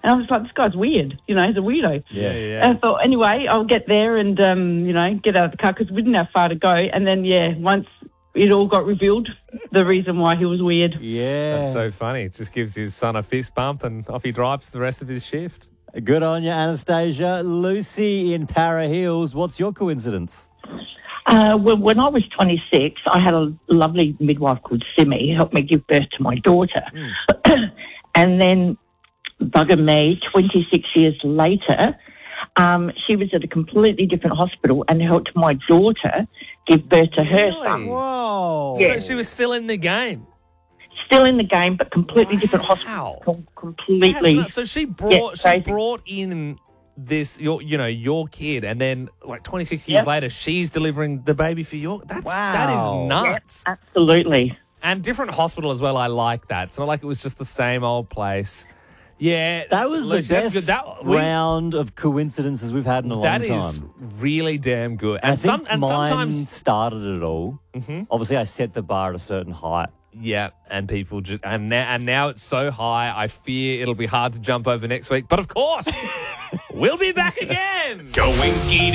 And I was like, this guy's weird. He's a weirdo. Yeah. And I thought, anyway, I'll get there and, get out of the car because we didn't have far to go. And then, once it all got revealed, the reason why he was weird. Yeah. That's so funny. It just gives his son a fist bump and off he drives the rest of his shift. Good on you, Anastasia. Lucy in Para Hills, what's your coincidence? Well, when I was 26, I had a lovely midwife called Simi who helped me give birth to my daughter. And then, bugger me, 26 years later, she was at a completely different hospital and helped my daughter give birth to her son. Whoa. Yeah. So she was still in the game. Still in the game, but completely different hospital. Completely. That's so she brought in this your kid, and then like 26 years later, she's delivering the baby for your. That is nuts. Yep, absolutely. And different hospital as well. I like that. It's not like it was just the same old place. Yeah, That was Lucy, the that's best good. round of coincidences we've had in a long time. That is really damn good. I And think mine sometimes, started it all. Obviously, I set the bar at a certain height. yeah, and people just and now it's so high. I fear it'll be hard to jump over next week. But of course, we'll be back again. Going geek.